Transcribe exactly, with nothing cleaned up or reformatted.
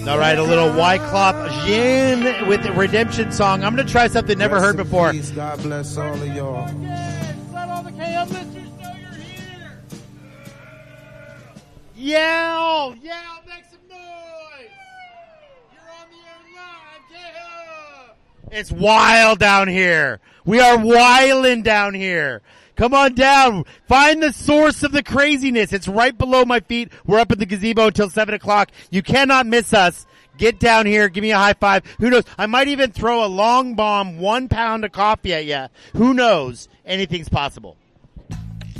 All right, a little Wyclef Jean with the Redemption song. I'm going to try something never heard before. Peace. God bless all of y'all. Let all the K M listeners know you're here. Yell! Yell! Make some noise! You're on the air live! Yeah! It's wild down here. We are wildin' down here. Come on down. Find the source of the craziness. It's right below my feet. We're up at the gazebo until seven o'clock. You cannot miss us. Get down here. Give me a high five. Who knows? I might even throw a long bomb, one pound of coffee at you. Who knows? Anything's possible.